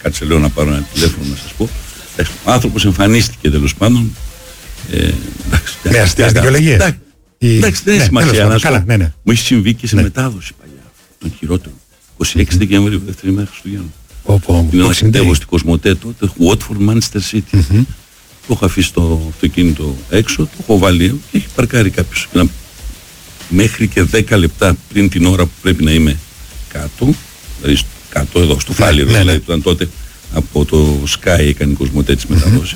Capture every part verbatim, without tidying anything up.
κάτσε λέω να πάρω ένα τηλέφωνο να σας πω. Ο άνθρωπος εμφανίστηκε τέλος πάντων. Ε, με αστείας δικαιολογίες. Εντάξει, δεν έχει σημασία να σου πω. Ναι, ναι. Μου έχει συμβεί και σε ναι. μετάδοση παλιά. Τον χειρότερο. είκοσι έξι Δεκεμβρίου, δεύτερη μέρα Χριστουγέννων. Είναι ένα συντεύω στην Κοσμοτέ τότε, Watford Manchester City. Mm-hmm. Το έχω αφήσει το αυτοκίνητο έξω, το έχω βάλει και έχει παρκάρει κάποιος. Μέχρι και δέκα λεπτά πριν την ώρα που πρέπει να είμαι κάτω, δηλαδή κάτω εδώ, στο Φάληρο, ναι, ναι, δηλαδή ήταν τότε από το Sky έκανε η Κοσμοτέ τις μεταδόσεις.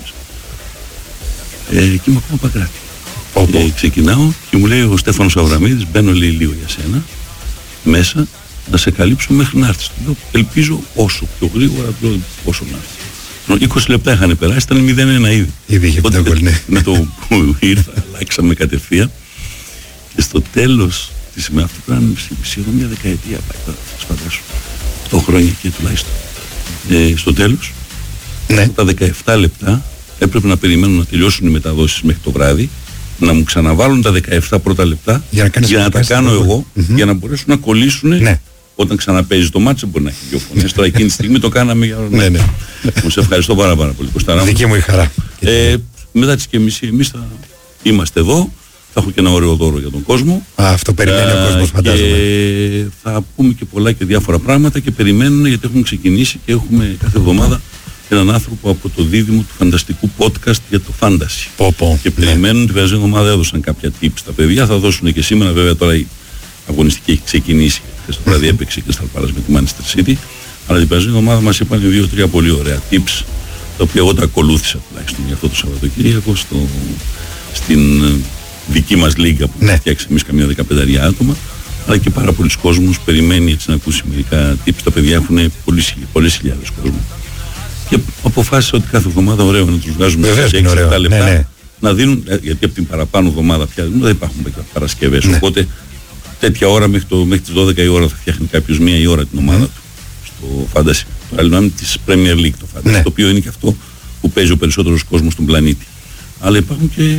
Mm-hmm. Ε, εκεί είμαι ακόμα Παγκράτη. Oh, oh. Ξεκινάω και μου λέει ο Στέφανος Αβραμίδης, μπαίνω λέει λίγο για σένα μέσα να σε καλύψω μέχρι να έρθεις. Λέω, ελπίζω όσο πιο γρήγορα όσο να έρθεις. είκοσι λεπτά είχαν περάσει, ήταν μηδέν ένα ήδη. Ήδη είχε πέντε γκολ, ναι. Με το που ήρθα, αλλάξαμε κατευθείαν και στο τέλος της ημέρας, αυτό πρέπει να είναι σχεδόν μια δεκαετία πάει, θα σπαντάσω, οκτώ χρόνια και τουλάχιστον. Ε, στο τέλος, ναι. Τα δεκαεπτά λεπτά έπρεπε να περιμένουν να τελειώσουν οι μεταδόσεις μέχρι το βράδυ, να μου ξαναβάλουν τα δεκαεπτά πρώτα λεπτά για να, για να τα κάνω εγώ, mm-hmm. για να μπορέσουν να κολλήσουν. Ναι. Όταν ξαναπέζει το μάτσο μπορεί να έχει δύο φωνές. Τώρα εκείνη τη στιγμή το κάναμε για να... ναι, ναι. Μου σε ευχαριστώ πάρα, πάρα πολύ, Κωστάρα. Δική μου η χαρά. Ε, μετά τις και μισή εμείς θα είμαστε εδώ. Θα έχω και ένα ωραίο δώρο για τον κόσμο. Α, αυτό περιμένει ο κόσμος, φαντάζομαι. Και θα πούμε και πολλά και διάφορα πράγματα και περιμένουν γιατί έχουμε ξεκινήσει και έχουμε κάθε εβδομάδα έναν άνθρωπο από το δίδυμο του φανταστικού podcast για το fantasy. Πω, πω, και περιμένουν, ναι. Την περασμένη εβδομάδα έδωσαν κάποια tips τα παιδιά, θα δώσουν και σήμερα. Βέβαια τώρα η αγωνιστική έχει ξεκινήσει. Χθες το βράδυ έπαιξε και στα Πάλας με τη Manchester City. Αλλά την περασμένη εβδομάδα μας είπαν δύο-τρία πολύ ωραία tips, τα οποία εγώ τα ακολούθησα τουλάχιστον για αυτό το Σαββατοκύριακο στο, στην δική μας λίγα που ναι. φτιάξαμε εμείς καμιά δεκαπενταριά άτομα. Αλλά και πάρα πολλοί κόσμος περιμένει έτσι να ακούσει μερικά tips. Τα παιδιά έχουν πολλές χιλιάδες κόσμο. Και αποφάσισα ότι κάθε εβδομάδα ωραίο να τους βγάζουμε σε έξι επτά λεπτά, ναι, ναι. Να δίνουν, γιατί από την παραπάνω εβδομάδα πια δεν υπάρχουν Παρασκευές, ναι. Οπότε τέτοια ώρα μέχρι, το, μέχρι τις δώδεκα η ώρα θα φτιάχνει κάποιος μία η ώρα την ομάδα mm. του στο Fantasy, το άλλο της Premier League το Fantasy, ναι. Το οποίο είναι και αυτό που παίζει ο περισσότερος κόσμος στον πλανήτη. Αλλά υπάρχουν και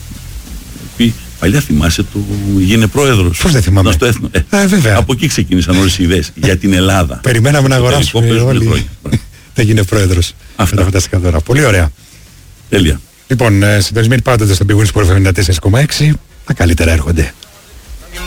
παλιά θυμάσαι το γίνε πρόεδρος. Πώς δεν θυμάμαι. Στο έθνο. Ε, ε, βέβαια. Από εκεί ξεκίνησαν όλες οι ιδέες για την Ελλάδα. Περιμέναμε να αγοράσουμε όλοι. Θα γίνει πρόεδρος. Αυτά τα φανταστικά δώρα. Πολύ ωραία. Τέλεια. Λοιπόν, συντονισμένοι πάντοτε στον Big Win Sport εφ εμ ενενήντα τέσσερα κόμμα έξι. Τα καλύτερα έρχονται.